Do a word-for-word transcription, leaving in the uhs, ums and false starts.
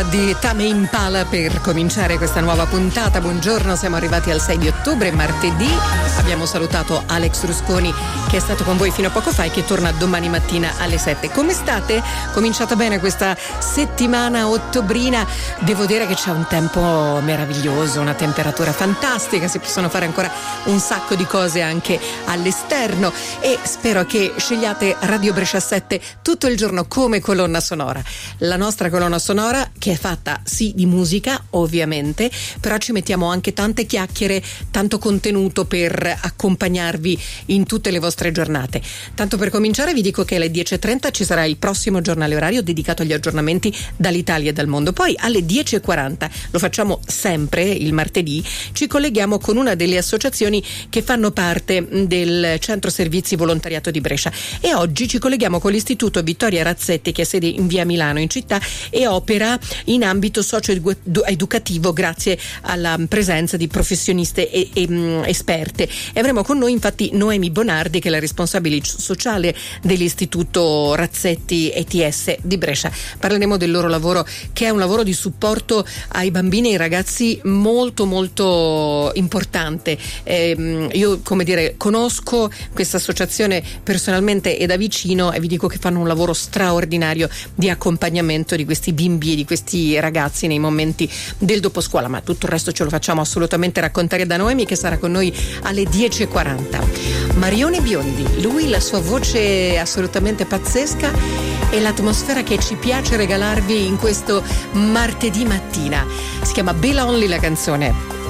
di Tame Impala per cominciare questa nuova puntata. Buongiorno, siamo arrivati al sei di ottobre, martedì. Abbiamo salutato Alex Rusconi che è stato con voi fino a poco fa e che torna domani mattina alle sette. Come state? Cominciata bene questa settimana ottobrina. Devo dire che c'è un tempo meraviglioso, una temperatura fantastica, si possono fare ancora un sacco di cose anche all'esterno e spero che scegliate Radio Brescia sette tutto il giorno come colonna sonora. La nostra colonna sonora che è fatta sì di musica ovviamente, però ci mettiamo anche tante chiacchiere, tanto contenuto per accompagnarvi in tutte le vostre giornate. Tanto per cominciare vi dico che alle dieci e trenta ci sarà il prossimo giornale orario dedicato agli aggiornamenti dall'Italia e dal mondo. Poi alle dieci e quaranta, lo facciamo sempre il martedì, ci colleghiamo con una delle associazioni che fanno parte del Centro Servizi Volontariato di Brescia e oggi ci colleghiamo con l'Istituto Vittoria Razzetti che ha sede in via Milano in città e opera in ambito socio-educativo grazie alla presenza di professioniste e, e um, esperte. E avremo con noi infatti Noemi Bonardi che è la responsabile sociale dell'Istituto Razzetti E T S di Brescia. Parleremo del loro lavoro che è un lavoro di supporto ai bambini e ai ragazzi molto molto importante. Eh, io come dire conosco questa associazione personalmente e da vicino e vi dico che fanno un lavoro straordinario di accompagnamento di questi bimbi e di questi ragazzi nei momenti del dopo scuola, ma tutto il resto ce lo facciamo assolutamente raccontare da Noemi che sarà con noi alle dieci e quaranta. Marione Biondi, lui la sua voce assolutamente pazzesca e l'atmosfera che ci piace regalarvi in questo martedì mattina. Si chiama Bella Only la canzone.